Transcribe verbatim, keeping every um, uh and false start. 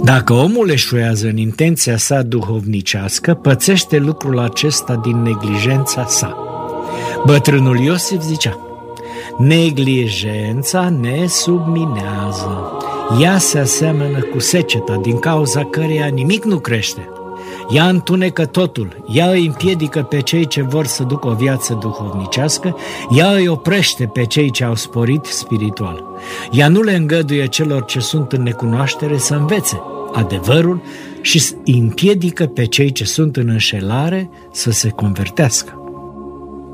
Dacă omul eșuează în intenția sa duhovnicească, pățește lucrul acesta din neglijența sa. Bătrânul Iosif zicea: neglijența ne subminează. Ea se aseamănă cu seceta, din cauza căreia nimic nu crește. Ea întunecă totul, ea îi împiedică pe cei ce vor să ducă o viață duhovnicească, ea îi oprește pe cei ce au sporit spiritual. Ea nu le îngăduie celor ce sunt în necunoaștere să învețe adevărul și îi împiedică pe cei ce sunt în înșelare să se convertească.